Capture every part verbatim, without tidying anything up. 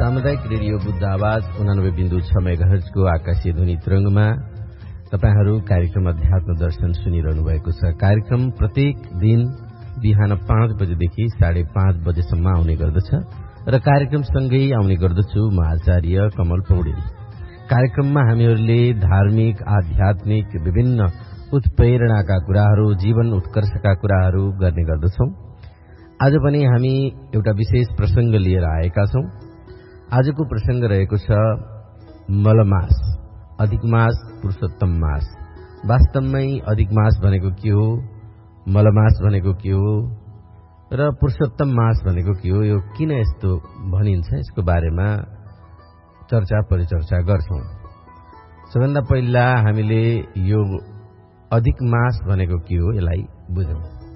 सामुदायिक रेडियो बुद्ध आवाज उनानब्बे बिन्दु छ मेगाहर्जको आकाशीय ध्वनि तरंगमा तपाईहरू कार्यक्रम अध्यात्म दर्शन सुनिरहनु भएको छ। कार्यक्रम प्रत्येक दिन बिहान पाँच बजेदेखि साढे पाँच बजेसम्म आउने गर्दछ र कार्यक्रमसँगै आउने गर्दछु म आचार्य कमल पौडेल। कार्यक्रममा हामीहरूले धार्मिक आध्यात्मिक विभिन्न उत्प्रेरणाका कुराहरू जीवन उत्कर्षका कुराहरू गर्ने गर्दछौं। आज पनि हामी एउटा विशेष प्रसंग लिएर आएका छौं। आजको प्रसंग रहेको छ मलमास, अधिक मास, पुरुषोत्तम मास। वास्तवमै अधिक मास भनेको के हो, मलमास भनेको के हो र पुरुषोत्तम मास भनेको के हो, यो किन यस्तो भनिन्छ, यसको बारेमा चर्चा परिचर्चा गर्छौं। सबभन्दा पहिला हामीले यो अधिक मास भनेको के हो यसलाई बुझौं।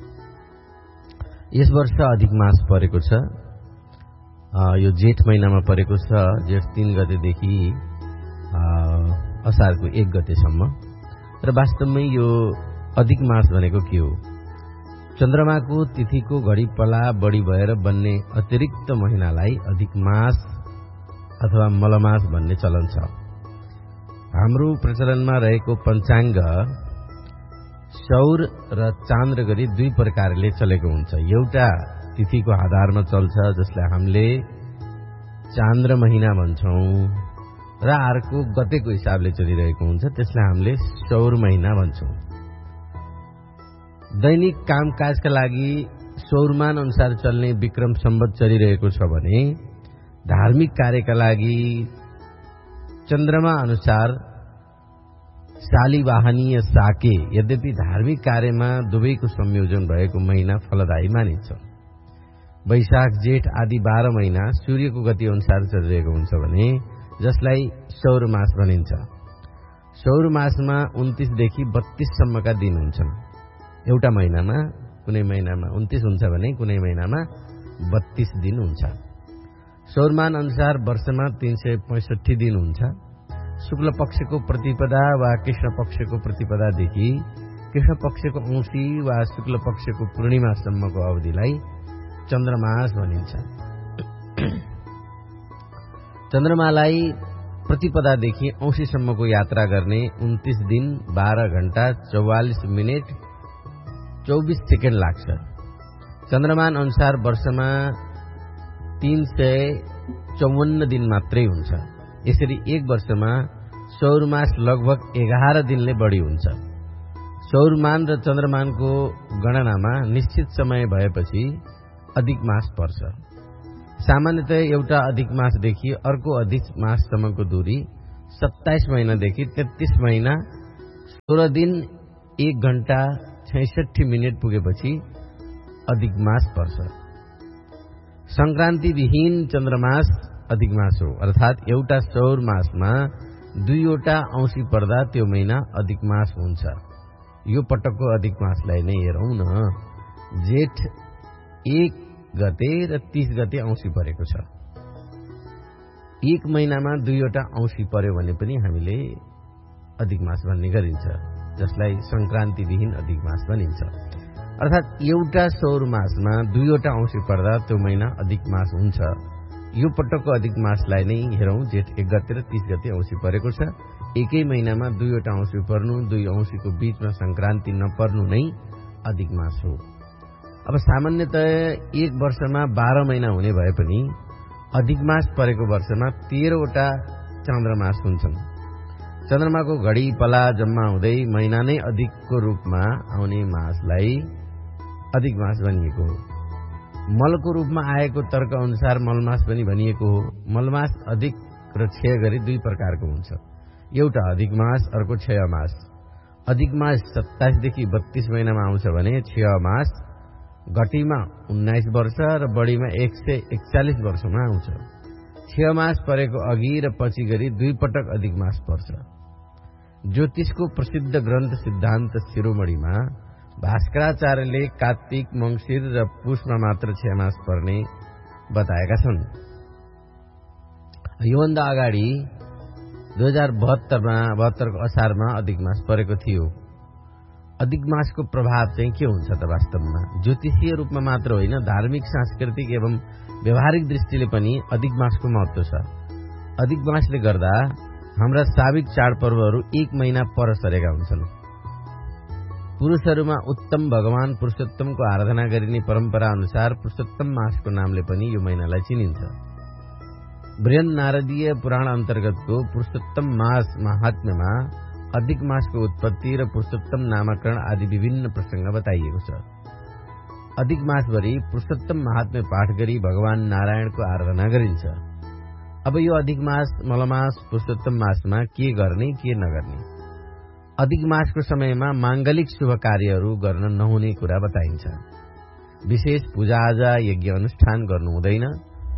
यस वर्ष अधिक मास परेको छ, यो जेठ महिनामा परेको छ। जेठ तीन गतेदेखि असारको एक गतेसम्म। र वास्तवमै यो अधिक मास भनेको के हो, चन्द्रमाको तिथिको घडी पला बढी भएर बन्ने अतिरिक्त महिनालाई अधिक मास अथवा मलमास भन्ने चलन छ। हाम्रो प्रचलनमा रहेको पञ्चाङ्ग सौर र चान्द्र गरी दुई प्रकारले चलेको हुन्छ। एउटा तिथिको आधारमा चल्छ जसलाई हामीले चान्द्र महिना भन्छौं र अर्को गतेको हिसाबले चलिरहेको हुन्छ, त्यसलाई हामीले सौर महिना भन्छौं। दैनिक कामकाजका लागि सौरमान अनुसार चल्ने विक्रम सम्वत चलिरहेको छ भने धार्मिक कार्यका लागि चन्द्रमा अनुसार शालिवाहनीय साके। यद्यपि धार्मिक कार्यमा दुवैको संयोजन भएको महिना फलदायी मानिन्छ। वैशाख जेठ आदि बाह्र महिना सूर्यको गति अनुसार चलिरहेको हुन्छ भने जसलाई सौर मास भनिन्छ। सौर मासमा उन्तीस देखि बत्तीस सम्मका दिन हुन्छन्। एउटा महिनामा कुनै महिनामा उन्तीस हुन्छ भने कुनै महिनामा बत्तीस दिन हुन्छ। सौरमान अनुसार वर्षमा तीन सय पैंसठी दिन हुन्छ। शुक्ल पक्षको प्रतिपदा वा कृष्ण पक्षको प्रतिपदादेखि कृष्ण पक्षको औँसी वा शुक्ल पक्षको पूर्णिमासम्मको अवधिलाई चन्द्रमास भनिन्छ। चन्द्रमालाई प्रतिपदादेखि औँसीसम्मको यात्रा गर्ने उन्तीस दिन बाह्र घण्टा चौवालिस मिनट चौबीस सेकेन्ड लाग्छ। चन्द्रमान अनुसार वर्षमा तीन सय चौवन्न दिन मात्रै हुन्छ। यसरी एक वर्षमा सौरमास लगभग एघार दिनले बढी हुन्छ। सौरमान र चन्द्रमानको गणनामा निश्चित समय भएपछि अधिक मास पर्छ। सामान्यतः एउटा अधिक मासदेखि अर्को अधिक माससम्मको दूरी सत्ताइस महिनादेखि तेत्तीस महिना सोह्र दिन एक घण्टा छैसठी मिनट पुगेपछि अधिक मास पर्छ। संक्रान्ति विहीन चन्द्रमास अधिक मास हो, अर्थात एउटा सौर मासमा दुईवटा औँसी पर्दा त्यो महिना अधिक मास हुन्छ। यो पटकको अधिक मासलाई नै हेरौं न। जेठ एक गते र तीस गते औँसी परेको छ। एक महिनामा दुईवटा औँसी पर्यो भने पनि हामीले अधिक मास भन्ने गरिन्छ, जसलाई संक्रान्ति विहीन अधिक मास भनिन्छ। अर्थात एउटा सौर मासमा दुईवटा औँसी पर्दा त्यो महिना अधिक मास हुन्छ। यो पटकको अधिक मासलाई नै हेरौं। जेठ एक गते र तीस गते औँसी परेको छ। एकै महिनामा दुईवटा औँसी पर्नु, दुई औँसीको बीचमा संक्रान्ति नपर्नु नै अधिक मास हो। अब सामान्यतः एक वर्षमा बाह्र महिना हुने भए पनि अधिक मास परेको वर्षमा तेह्रवटा चन्द्रमास हुन्छन्। चन्द्रमाको घडी पला जम्मा हुँदै महिना नै अधिकको रूपमा आउने मासलाई अधिक मास भनिएको हो। मलको रूपमा आएको तर्क अनुसार मलमास पनि भनिएको हो। मलमास अधिक र क्षय गरी दुई प्रकारको हुन्छ। एउटा अधिक मास, अर्को क्षय मास। अधिक मास सत्ताइस देखि बत्तीस महिनामा आउँछ भने क्षय मास घटीमा उन्नाइस वर्ष र बढीमा एक सय एकचालिस वर्षमा आउँछ। क्षय मास परेको अघि र पछि गरी दुई पटक अधिक मास पर्छ। ज्योतिषको प्रसिद्ध ग्रन्थ सिद्धान्त शिरोमणिमा भास्कराचार्यले कार्तिक मंसिर र पुषमा मात्र क्षय मास पर्ने बताएका छन्। योभन्दा अगाडि दुई हजार बहत्तरमा बहत्तरको असारमा अधिक मास परेको थियो। अधिक मासको प्रभाव चाहिँ के हुन्छ त वास्तवमा? ज्योतिषीय रूपमा मात्र होइन, धार्मिक सांस्कृतिक एवं व्यवहारिक दृष्टिले पनि अधिक मासको महत्व छ। अधिक मासले गर्दा हाम्रा साविक चाडपर्वहरू एक महिना पर सरेका हुन्छन्। पुरुषहरूमा उत्तम भगवान पुरुषोत्तमको आराधना गरिने परम्परा अनुसार पुरुषोत्तम मासको नामले पनि यो महिनालाई चिनिन्छ। बृहन् नारदीय पुराण अन्तर्गतको पुरुषोत्तम मास महात्म्यमा अधिक मासको उत्पत्ति र पुरुषोत्तम नामकरण आदि विभिन्न प्रसंग बताइएको छ। अधिक मासभरि पुरुषोत्तम महात्म्य पाठ गरी भगवान नारायणको आराधना गरिन्छ। अब यो अधिक मास मलमास पुरुषोत्तम मासमा के गर्ने के नगर्ने। अधिक मासको समयमा मांगलिक शुभ कार्यहरू गर्न नहुने कुरा बताइन्छ। विशेष पूजाआजा यज्ञ अनुष्ठान गर्नु हुँदैन।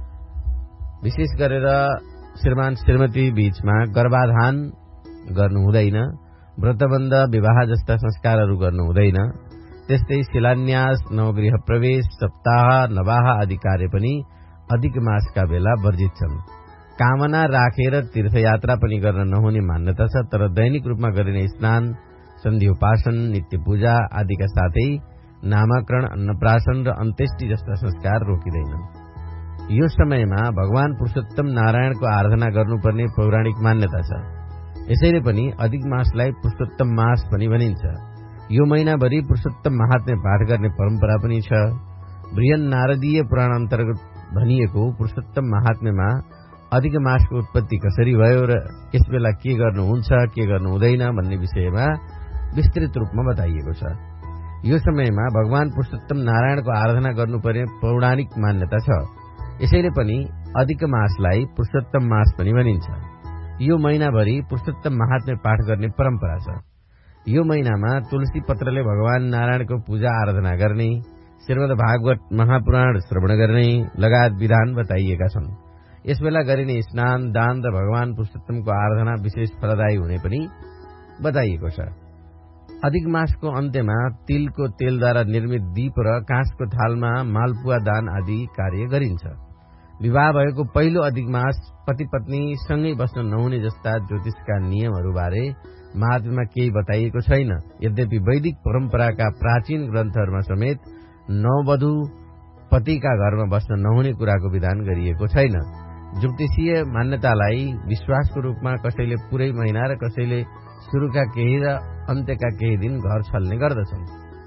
विशेष गरेर श्रीमान श्रीमती बीचमा गर्भाधान गर्नु हुँदैन। व्रतबन्ध विवाह जस्ता संस्कारहरू गर्नु हुँदैन। त्यस्तै शिलान्यास नवगृह प्रवेश सप्ताह नवाह आदि कार्य पनि अधिक मासका बेला वर्जित छन्। कामना राखेर तीर्थयात्रा पनि गर्न नहुने मान्यता छ। तर दैनिक रूपमा गरिने स्नान सन्ध्योपासन नित्य पूजा आदिका साथै नामकरण अन्नप्राशन र अन्त्येष्टि जस्ता संस्कार रोकिँदैनन्। यो समयमा भगवान पुरुषोत्तम नारायणको आराधना गर्नुपर्ने पौराणिक मान्यता छ। यसैले पनि अधिक मासलाई पुरुषोत्तम मास पनि भनिन्छ। यो महिनाभरि पुरुषोत्तम महात्म्य पाठ गर्ने परम्परा पनि छ। बृहन् नारदीय पुराण अन्तर्गत भनिएको पुरुषोत्तम महात्म्यमा अधिक मासको उत्पत्ति कसरी भयो र यसबेला के गर्नुहुन्छ के गर्नु हुँदैन भन्ने विषयमा विस्तृत रूपमा बताइएको छ। यो समयमा भगवान पुरुषोत्तम नारायणको आराधना गर्नुपर्ने पौराणिक मान्यता छ। यसैले पनि अधिक मासलाई पुरुषोत्तम मास पनि भनिन्छ। यो महिनाभरि पुरुषोत्तम महात्म्य पाठ गर्ने परम्परा छ। यो महिनामा तुलसी पत्रले भगवान नारायणको पूजा आराधना गर्ने, श्रीमद् भागवत महापुराण श्रवण गर्ने लगायत विधान बताइएका छन्। यसबेला गरिने स्नान दान र भगवान पुरुषोत्तमको आराधना विशेष फलदायी हुने पनि बताइएको छ। अधिक मासको अन्त्यमा तिलको तेलद्वारा निर्मित दीप र काँसको थालमा मालपुवा दान आदि कार्य गरिन्छ। विवाह भएको पहिलो अधिक मास पति पत्नी सँगै बस्न नहुने जस्ता ज्योतिषका नियमहरूबारे महात्म्यमा केही बताइएको छैन। यद्यपि वैदिक परम्पराका प्राचीन ग्रन्थहरूमा समेत नववधु पतिका घरमा बस्न नहुने कुराको विधान गरिएको छैन। ज्योतिषीय मान्यतालाई विश्वासको रूपमा कसैले पूरै महिना र कसैले सुरुका केही र अन्त्यका केही दिन घर छल्ने गर्दछन्।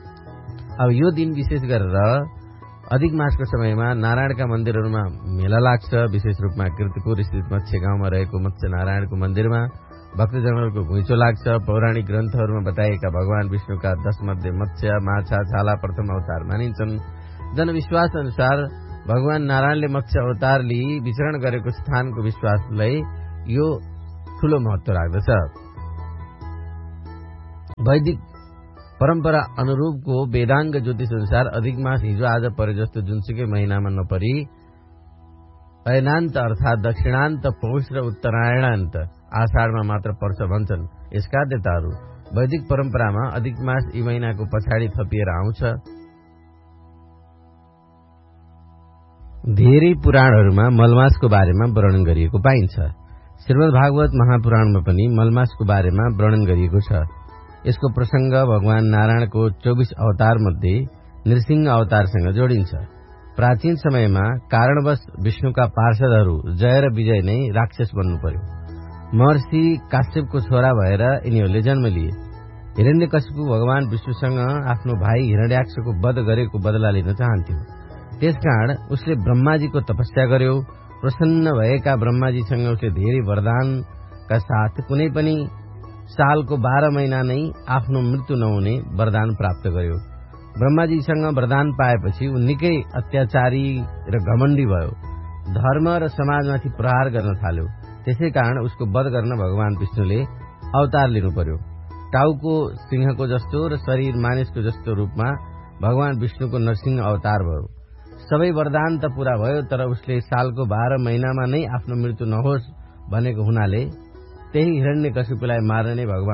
अब यो दिन विशेष गरेर अधिक मासको समयमा नारायणका मन्दिरहरूमा मेला लाग्छ। विशेष रूपमा कीर्तिपुर स्थित मत्स्य गाउँमा रहेको मत्स्य नारायणको मन्दिरमा भक्तजनहरूको घुइँचो लाग्छ। पौराणिक ग्रन्थहरूमा बताएका भगवान विष्णुका दश मध्ये मत्स्य माछा छाला प्रथम अवतार मानिन्छन्। जनविश्वास अनुसार भगवान नारायणले मत्स्य अवतार लिई विचरण गरेको स्थानको विश्वासलाई यो ठूलो महत्व राख्दछ। वैदिक परम्परा अनुरूपको वेदांग ज्योतिष अनुसार अधिक मास हिजो आज परे जस्तो जुनसुकै महिनामा नपरी अयनान्त अर्थात दक्षिणान्त पौष र उत्तरायणान्त आषाढमा मात्र पर्छ भन्छन् यसका देवताहरू। वैदिक परम्परामा अधिक मास यी महिनाको पछाडि थपिएर आउँछ। धेरै पुराणहरूमा मलमासको बारेमा वर्णन गरिएको पाइन्छ। श्रीमद् भागवत महापुराणमा पनि मलमासको बारेमा वर्णन गरिएको छ। यसको प्रसंग भगवान नारायणको चौबीस अवतार मध्ये नृसिंह अवतारसँग जोडिन्छ। प्राचीन समयमा कारणवश विष्णुका पार्षदहरू जय र विजय नै राक्षस बन्नु पर्यो। महर्षि काश्यपको छोरा भएर यिनीहरूले जन्म लिए। हिरण्यकशिपु भगवान विष्णुसँग आफ्नो भाइ हिरण्याक्षको वध गरेको बदला लिन चाहन्थ्यो। त्यसकारण उसले ब्रह्माजीको तपस्या गर्यो। प्रसन्न भएका ब्रह्माजीसँग उसले धेरै वरदानका साथ कुनै पनि सालको बाह्र महिना नै आफ्नो मृत्यु नहुने वरदान प्राप्त गर्यो। ब्रह्माजीसँग वरदान पाएपछि ऊ निकै अत्याचारी र घमण्डी भयो। धर्म र समाजमाथि प्रहार गर्न थाल्यो। त्यसै कारण उसको वध गर्न भगवान विष्णुले अवतार लिनु पर्यो। टाउको सिंहको जस्तो र शरीर मानिसको जस्तो रूपमा भगवान विष्णुको नरसिंह अवतार भयो। सबै वरदान त पूरा भयो तर उसले सालको बाह्र महिनामा नै आफ्नो मृत्यु नहोस् भनेको हुनाले त्यही हिरण्यकशिपुलाई मार्न नै भगवान